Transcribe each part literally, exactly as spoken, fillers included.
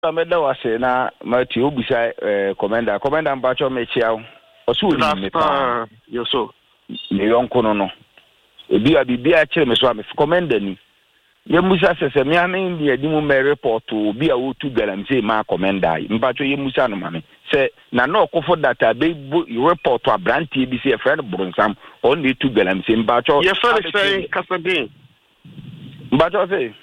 Ameda wase na mati obisa eh commander commander mbacho mechiawo oso ni mepa yo so ne yonko no no ebi abibia kire me so am commander ni ye musa sese me amen di adi mu me report obi a wotu galamse ma commander mbacho ye musa no mame se na no okofo data be report abranti bi se friend Bronsam on need to galamse mbacho ye friend say Kasabin mbacho say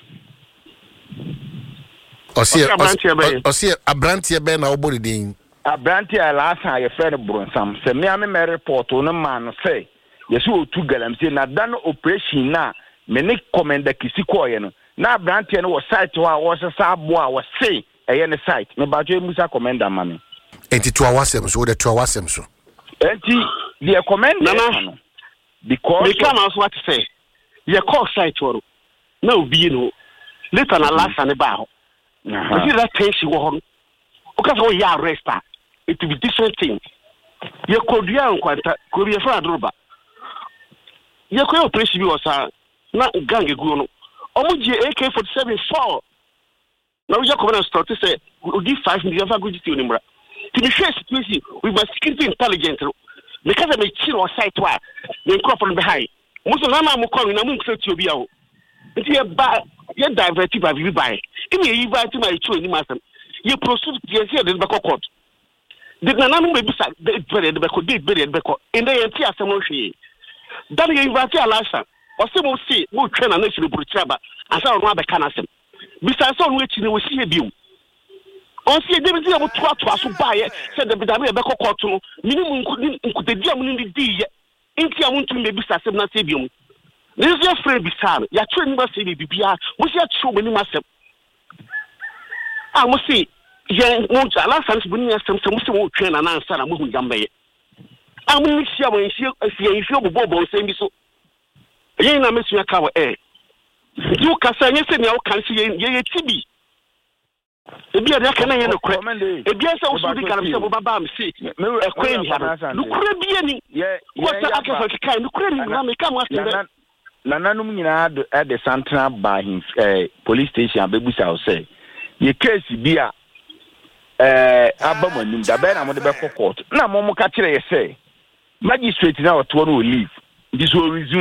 Osie osie abrantie be na obori din abrantie last ye friend Bronsam se me ame me report no man say yesu otu galamse na dan operation na me ne commander kisikoye no na abrantie no wo site wa wo sesa abo a wo say eye ne site me bajo e musa commander mame enti to awasem so de to awasem so enti the commander no because me come as what say ye call site woro na obi no later na last ne ba ho uh-huh. If that thing she won, because we are arrest her, it will be different thing. You could be on quanta, could be a friend rubber. You could operation was a not gang guno. Omuji A K forty-seven four. Now you come and start to say, we give five million for good to you. To be sure, we must security intelligence because I may chill or sight wire, then crop from behind. Most of them are calling a monk to be out. It's a bad. You diverted by you by. Give me a to my true in master. You proceed to see the back court. The Nanam may be sacked, they buried the back, they buried the back, and they entire Samoshi. Then you invite a lassa, or some will see, more train a national Bruchaba, as our rather canasem. Besides, on which they will see a view. On see a difference of what was to buy it, said the Bedamia back court to minimum could the German in the D. Intia want to maybe Sassam Sabium. This is your friend beside you. Train must say B P R. What's your true when you must have? I must say, yeah, won't allow some when you some some train and answer and move down by. I will see when you see if you bobo saying so. You ain't a miss your cover air. You can say, you say, you can see ye T V. If you are can I have a crap, if you are so speaking of Baba, see, a queen, look, Caribbean, yeah, what's the other kind of credit? Come after Nananum nyina at the Santana by his uh, police station abebusa say ye case bi a eh abamanum da be na mo de be court na mo mo ka kire ye say magistrate na oto no leave this will resume